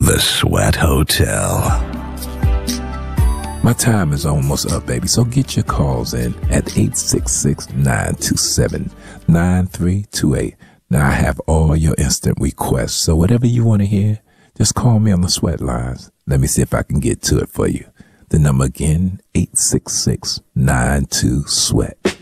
The Sweat Hotel. My time is almost up, baby, so get your calls in at 866-927-9328. Now, I have all your instant requests, so whatever you want to hear, just call me on the sweat lines. Let me see if I can get to it for you. The number again, 866-92-SWEAT.